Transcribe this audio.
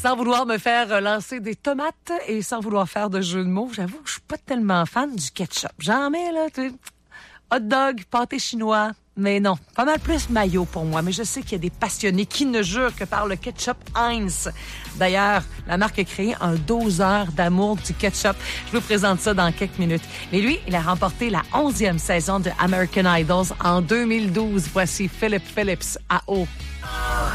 Sans vouloir me faire lancer des tomates et sans vouloir faire de jeu de mots, j'avoue que je suis pas tellement fan du ketchup. J'en mets, là, tu sais, hot dog, pâté chinois, mais non, pas mal plus mayo pour moi. Mais je sais qu'il y a des passionnés qui ne jurent que par le ketchup Heinz. D'ailleurs, la marque a créé un doseur d'amour du ketchup. Je vous présente ça dans quelques minutes. Mais lui, il a remporté la 11e saison de American Idols en 2012. Voici Philip Phillips à eau.